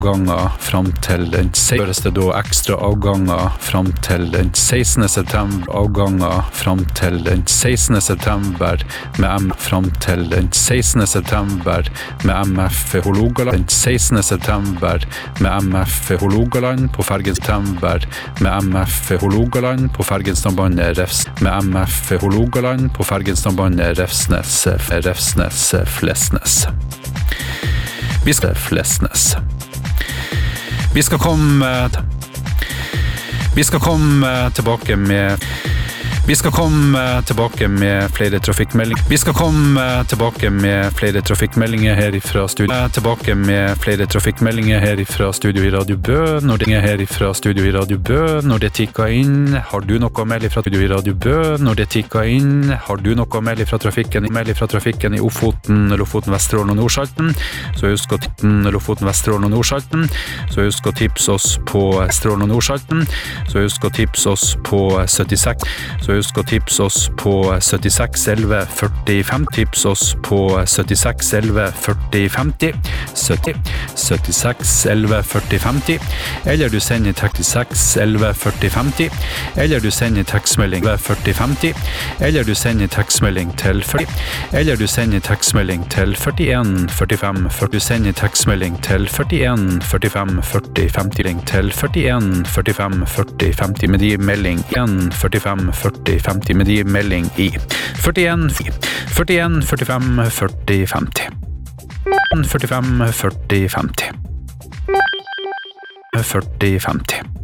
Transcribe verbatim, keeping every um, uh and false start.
avganger frem til den gjøres det da ekstra avganger frem til den sekstende september, avganger frem til den sekstende september med M frem til den sekstende september med M F Hålogaland, den sekstende september med M F Hålogaland på fergen september med M F Hålogaland på fergenstambandet Refs med M F Hålogaland på fergenstambandet Refsnes Refsnes Flesnes. Vi skal Flesnes. Vi skal komme Vi skal komme tilbake med Vi skal komme tilbake med flere trafikkmeldinger. Vi skal komme tilbake med flere trafikkmeldinger her fra studio. Tilbake med flere trafikkmeldinger her fra studio i Radio Bø. Når det er her fra studio i Radio Bø, når det tikker inn, har du noe å melde fra studio i Radio Bø? Når det tikker inn, har du noe å melde fra trafikken, melde fra trafikken i Ofoten, Lofoten, Vesterålen og Nordsalten? Så husk å tippe Lofoten, Vesterålen og Nordsalten. Så husk å tipse oss på Vesterålen og Nordsalten. Så husk å tipse oss på syttiseks. Så husk å tipse oss på syttiseks elleve førtifem. Tips oss på syttiseks elleve førti femti. sytti syttiseks elleve førti femti. Eller du sender trettiseks elleve førti femti. Eller du sender tekstmelding førti femti. Eller du sender tekstmelding til førti. Eller du sender tekstmelding til førtien førtifem. Du sender tekstmelding til førtien førtifem førti femti. Til førtien førtifem førti femti med de melding en førtifem førti femti med de melding i førtien førtien førtifem førti femti. førtifem førti femti. førti femti.